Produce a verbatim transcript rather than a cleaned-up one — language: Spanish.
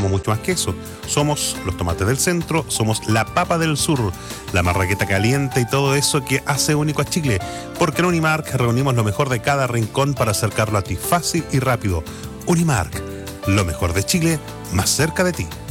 somos mucho más que eso. Somos los tomates del centro, somos la papa del sur, la marraqueta caliente y todo eso que hace único a Chile. Porque en Unimark reunimos lo mejor de cada rincón para acercarlo a ti fácil y rápido. Unimark, lo mejor de Chile, más cerca de ti.